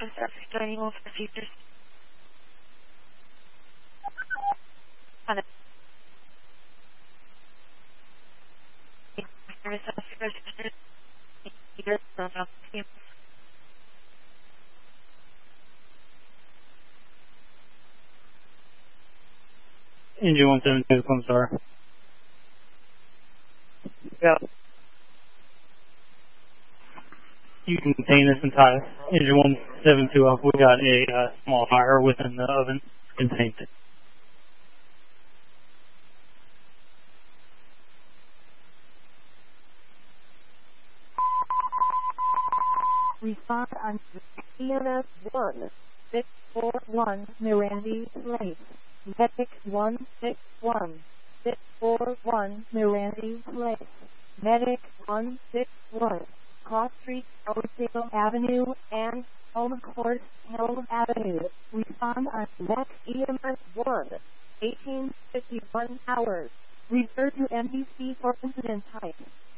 Starting off the futures. Engine 172, Clone Star. Yeah. You can contain this entire engine 172 up. We got a small fire within the oven. Contained it. Respond on EMS 1641 Mirandi Place. Medic 161 641 Mirandi Place. Medic 161 Cross Street, Oakdale Avenue, and Home Court Hill Avenue. Respond on Medic EMS 1851 hours. Refer to NBC for incident type.